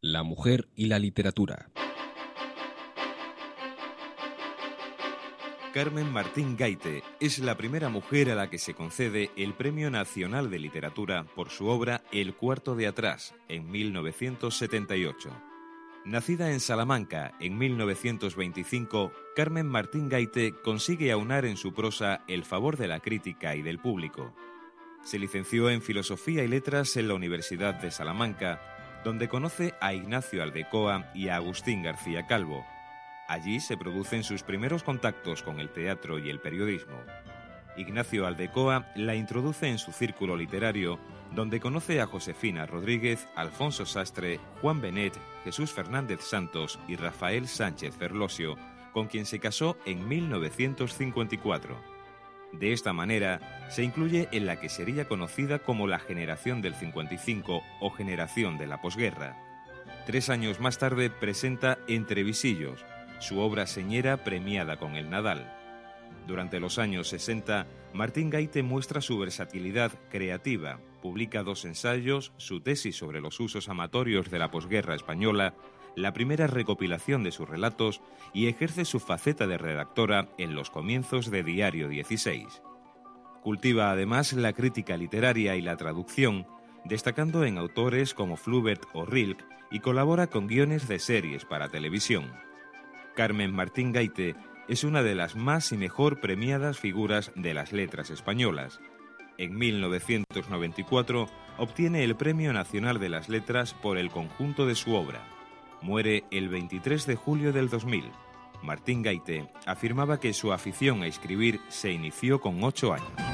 La mujer y la literatura. Carmen Martín Gaite es la primera mujer a la que se concede el Premio Nacional de Literatura por su obra El cuarto de atrás, en 1978. Nacida en Salamanca en 1925, Carmen Martín Gaite consigue aunar en su prosa el favor de la crítica y del público. Se licenció en Filosofía y Letras en la Universidad de Salamanca, donde conoce a Ignacio Aldecoa y a Agustín García Calvo. Allí se producen sus primeros contactos con el teatro y el periodismo. Ignacio Aldecoa la introduce en su círculo literario, donde conoce a Josefina Rodríguez, Alfonso Sastre, Juan Benet, Jesús Fernández Santos y Rafael Sánchez Ferlosio, con quien se casó en 1954. De esta manera, se incluye en la que sería conocida como la generación del 55 o generación de la posguerra. 3 años más tarde presenta Entre visillos, su obra señera premiada con el Nadal. Durante los años 60, Martín Gaite muestra su versatilidad creativa, publica 2 ensayos, su tesis sobre los usos amatorios de la posguerra española, la primera recopilación de sus relatos y ejerce su faceta de redactora en los comienzos de Diario 16. Cultiva además la crítica literaria y la traducción, destacando en autores como Flaubert o Rilke, y colabora con guiones de series para televisión. Carmen Martín Gaite es una de las más y mejor premiadas figuras de las letras españolas. En 1994 obtiene el Premio Nacional de las Letras por el conjunto de su obra. Muere el 23 de julio del 2000. Martín Gaite afirmaba que su afición a escribir se inició con 8 años.